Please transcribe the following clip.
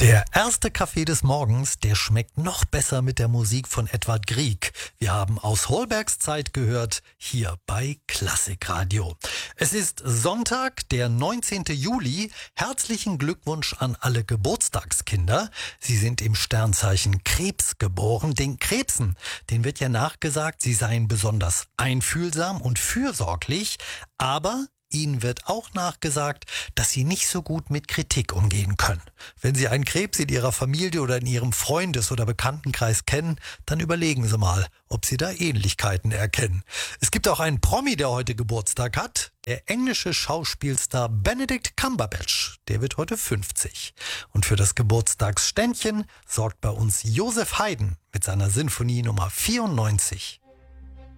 Der erste Kaffee des Morgens, der schmeckt noch besser mit der Musik von Edvard Grieg. Wir haben aus Holbergs Zeit gehört, hier bei Klassikradio. Es ist Sonntag, der 19. Juli. Herzlichen Glückwunsch an alle Geburtstagskinder. Sie sind im Sternzeichen Krebs geboren. Den Krebsen, denen wird ja nachgesagt, sie seien besonders einfühlsam und fürsorglich, aber ihnen wird auch nachgesagt, dass sie nicht so gut mit Kritik umgehen können. Wenn Sie einen Krebs in Ihrer Familie oder in Ihrem Freundes- oder Bekanntenkreis kennen, dann überlegen Sie mal, ob Sie da Ähnlichkeiten erkennen. Es gibt auch einen Promi, der heute Geburtstag hat. Der englische Schauspielstar Benedict Cumberbatch, der wird heute 50. Und für das Geburtstagsständchen sorgt bei uns Joseph Haydn mit seiner Sinfonie Nummer 94.